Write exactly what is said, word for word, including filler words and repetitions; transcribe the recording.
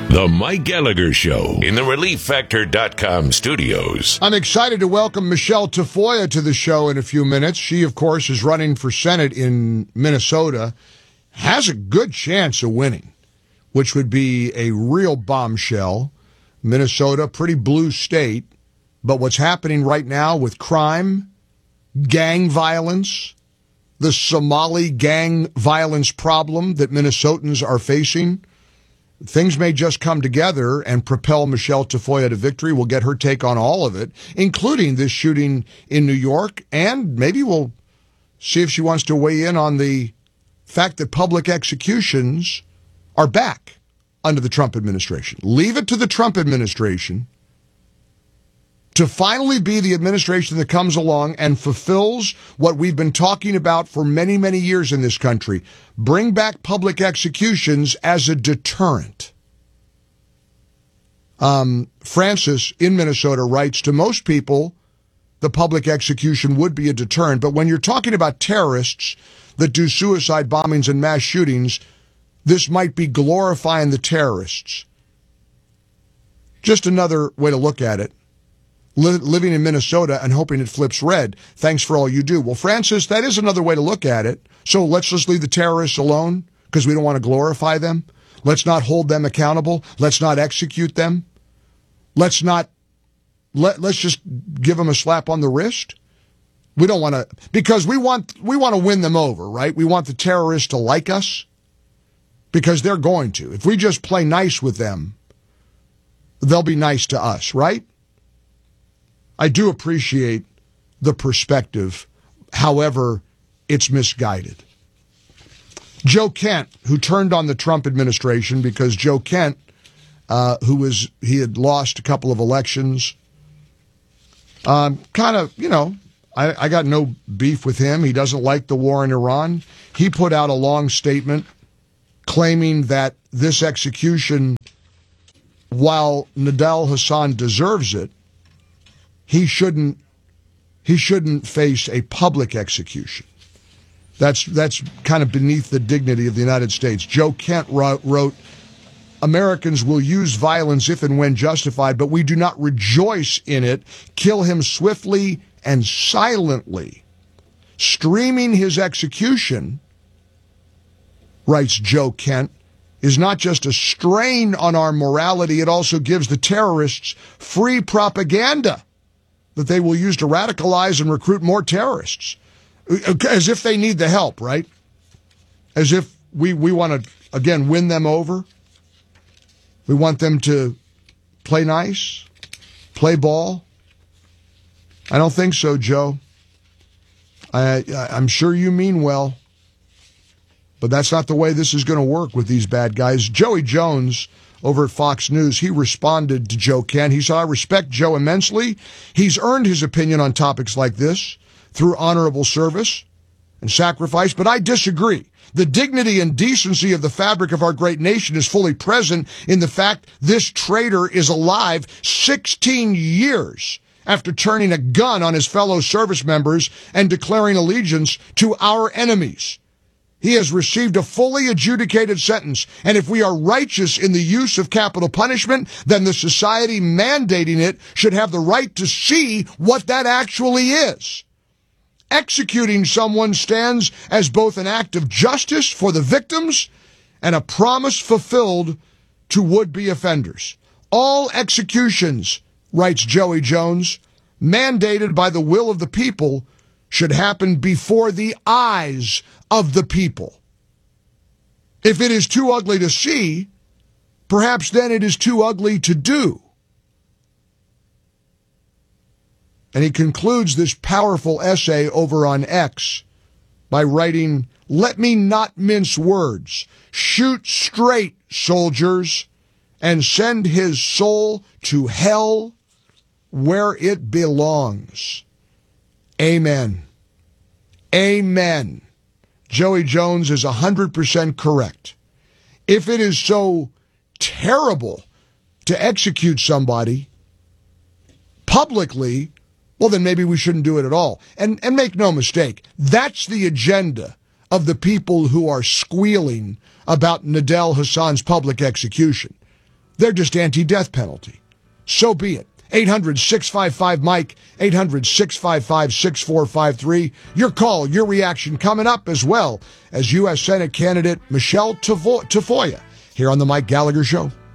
The Mike Gallagher Show in the Relief Factor dot com studios. I'm excited to welcome Michelle Tafoya to the show in a few minutes. She, of course, is running for Senate in Minnesota. Has a good chance of winning, which would be a real bombshell. Minnesota, pretty blue state. But what's happening right now with crime, gang violence, the Somali gang violence problem that Minnesotans are facing, things may just come together and propel Michelle Tafoya to victory. We'll get her take on all of it, including this shooting in New York, and maybe we'll see if she wants to weigh in on the fact that public executions are back under the Trump administration. Leave it to the Trump administration to finally be the administration that comes along and fulfills what we've been talking about for many, many years in this country. Bring back public executions as a deterrent. Um, Francis in Minnesota writes, to most people, the public execution would be a deterrent. But when you're talking about terrorists that do suicide bombings and mass shootings, this might be glorifying the terrorists. Just another way to look at it. Living in Minnesota and hoping it flips red. Thanks for all you do. Well, Francis, that is another way to look at it. So let's just leave the terrorists alone because we don't want to glorify them. Let's not hold them accountable. Let's not execute them. Let's not, let, let's just give them a slap on the wrist. We don't want to, because we want, we want to win them over, right? We want the terrorists to like us because they're going to. If we just play nice with them, they'll be nice to us, right? I do appreciate the perspective. However, it's misguided. Joe Kent, who turned on the Trump administration because Joe Kent, uh, who was, he had lost a couple of elections, um, kind of, you know, I, I got no beef with him. He doesn't like the war in Iran. He put out a long statement claiming that this execution, while Nidal Hasan deserves it, He shouldn't. He shouldn't face a public execution. That's that's kind of beneath the dignity of the United States. Joe Kent wrote, wrote, "Americans will use violence if and when justified, but we do not rejoice in it. Kill him swiftly and silently." Streaming his execution, writes Joe Kent, is not just a strain on our morality. It also gives the terrorists free propaganda that they will use to radicalize and recruit more terrorists. As if they need the help, right? As if we, we want to, again, win them over. We want them to play nice, play ball. I don't think so, Joe. I, I'm sure you mean well, but that's not the way this is going to work with these bad guys. Joey Jones over at Fox News, he responded to Joe Kent. He said, I respect Joe immensely. He's earned his opinion on topics like this through honorable service and sacrifice, but I disagree. The dignity and decency of the fabric of our great nation is fully present in the fact this traitor is alive sixteen years after turning a gun on his fellow service members and declaring allegiance to our enemies. He has received a fully adjudicated sentence, and if we are righteous in the use of capital punishment, then the society mandating it should have the right to see what that actually is. Executing someone stands as both an act of justice for the victims and a promise fulfilled to would-be offenders. All executions, writes Joey Jones, mandated by the will of the people, should happen before the eyes of the people. If it is too ugly to see, perhaps then it is too ugly to do. And he concludes this powerful essay over on X by writing, let me not mince words. Shoot straight, soldiers, and send his soul to hell where it belongs. Amen. Amen. Joey Jones is one hundred percent correct. If it is so terrible to execute somebody publicly, well, then maybe we shouldn't do it at all. And and make no mistake, that's the agenda of the people who are squealing about Nidal Hasan's public execution. They're just anti-death penalty. So be it. eight hundred, six five five, Mike, eight hundred, six five five, six four five three. Your call, your reaction coming up, as well as U S Senate candidate Michelle Tafoya here on the Mike Gallagher Show.